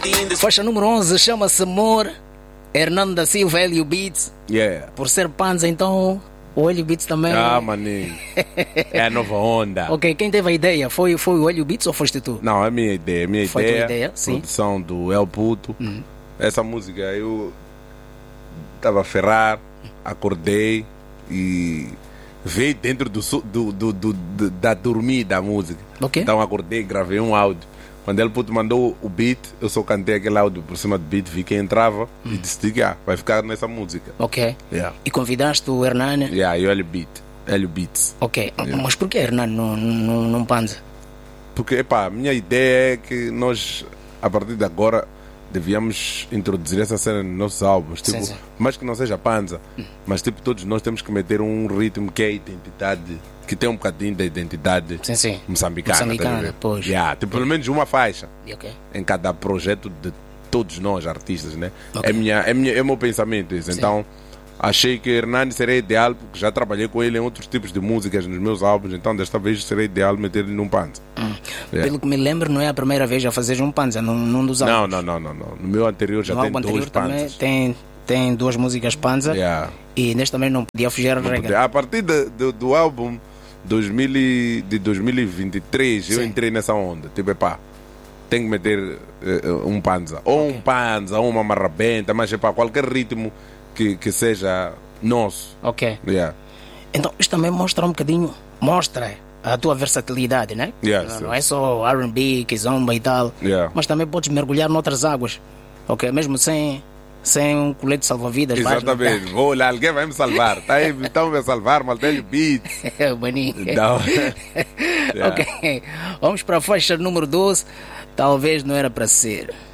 Faixa número 11 chama-se Amor. Hernando da Silva, Hélio Beats. Yeah. Por ser Panza, então o Hélio Beats também. Ah, maninho. É a nova onda. Ok, quem teve a ideia? Foi o Hélio Beats ou foste tu? Não, é a minha ideia. Foi tua ideia, sim. Produção do El Puto. Essa música eu estava a ferrar, acordei e veio dentro da dormida a música. Ok. Então acordei, gravei um áudio. Quando ele puto mandou o beat, eu só cantei aquele áudio por cima do beat, vi quem entrava e decidi que vai ficar nessa música. Ok. Yeah. E convidaste o Hernani? Yeah, e o Hélio Beats. Ok. Mas por que Hernani não Panza? Porque, epá, a minha ideia é que nós, a partir de agora, devíamos introduzir essa cena nos nossos álbuns. Tipo, Sim. mais que não seja Panza, mas tipo, todos nós temos que meter um ritmo que é a identidade, que tem um bocadinho da identidade Sim. moçambicana. Moçambicana, tá a ver? pois. Yeah, tipo, pelo menos uma faixa Ok. em cada projeto de todos nós, artistas, né? Ok. É o meu pensamento isso. Então, achei que Hernani seria ideal, porque já trabalhei com ele em outros tipos de músicas nos meus álbuns, então desta vez seria ideal meter ele num Panza. Pelo que me lembro, não é a primeira vez a fazer um Panza num dos álbuns. Não. No meu anterior já No tem álbum dois anterior também Panzas. tem duas músicas Panza. Yeah. E neste também não podia fugir a regra. A partir do álbum de 2023, eu Sim. entrei nessa onda. Tipo, epá, tenho que meter um Panza. Ou um Panza, ou uma marrabenta, mas epá, qualquer ritmo que seja nosso. Ok. Yeah. Então isto também mostra um bocadinho, mostra a tua versatilidade, né? Yeah, Não é só R&B, kizomba e tal, Yeah. mas também podes mergulhar noutras águas, ok? Mesmo sem um colete salva-vidas. Exatamente. Vou lá, alguém vai me salvar. Tá aí, então me salvar, Maltelho Beats. Maninho. Então, yeah. Ok, vamos para a faixa número 12. Talvez não era para ser.